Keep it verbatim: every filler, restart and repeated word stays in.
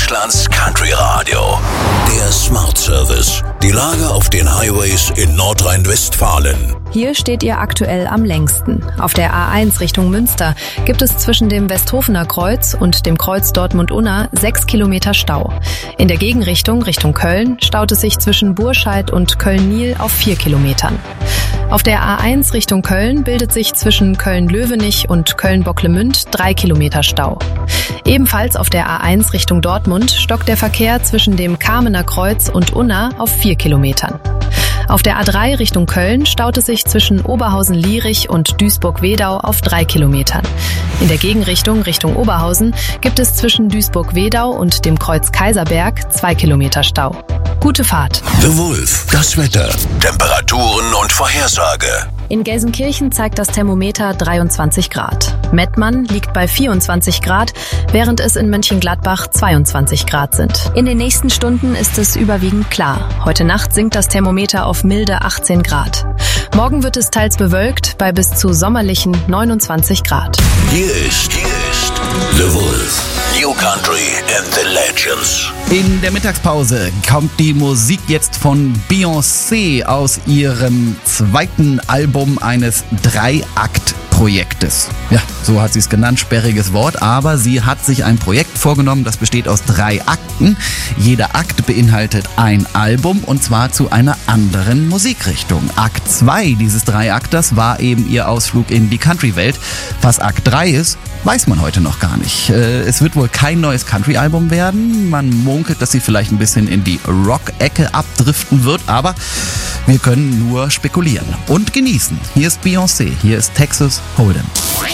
Deutschlands Country Radio. Der Smart Service. Die Lage auf den Highways in Nordrhein-Westfalen. Hier steht ihr aktuell am längsten. Auf der A eins Richtung Münster gibt es zwischen dem Westhofener Kreuz und dem Kreuz Dortmund-Unna sechs Kilometer Stau. In der Gegenrichtung Richtung Köln staut es sich zwischen Burscheid und Köln-Niel auf vier Kilometern. Auf der A eins Richtung Köln bildet sich zwischen Köln-Löwenich und Köln-Bocklemünd drei Kilometer Stau. Ebenfalls auf der A eins Richtung Dortmund stockt der Verkehr zwischen dem Kamener Kreuz und Unna auf vier Kilometern. Auf der A drei Richtung Köln staut es sich zwischen Oberhausen-Lierich und Duisburg-Wedau auf drei Kilometern. In der Gegenrichtung Richtung Oberhausen gibt es zwischen Duisburg-Wedau und dem Kreuz Kaiserberg zwei Kilometer Stau. Gute Fahrt. The Wolf, das Wetter, Temperaturen und Vorhersage. In Gelsenkirchen zeigt das Thermometer dreiundzwanzig Grad. Mettmann liegt bei vierundzwanzig Grad, während es in Mönchengladbach zweiundzwanzig Grad sind. In den nächsten Stunden ist es überwiegend klar. Heute Nacht sinkt das Thermometer auf milde achtzehn Grad. Morgen wird es teils bewölkt bei bis zu sommerlichen neunundzwanzig Grad. Hier ist, hier ist The Wolf. New Country and the Legends. In der Mittagspause kommt die Musik jetzt von Beyoncé aus ihrem zweiten Album eines Drei-Akt-Projektes. Ja, so hat sie es genannt, sperriges Wort, aber sie hat sich ein Projekt vorgenommen, das besteht aus drei Akten. Jeder Akt beinhaltet ein Album und zwar zu einer anderen Musikrichtung. Akt zwei dieses Dreiakters war eben ihr Ausflug in die Country-Welt. Was Akt drei ist, weiß man heute noch gar nicht. Es wird wohl kein neues Country-Album werden. Man munkelt, dass sie vielleicht ein bisschen in die Rock-Ecke abdriften wird, aber wir können nur spekulieren und genießen. Hier ist Beyoncé, hier ist Texas Hold'em.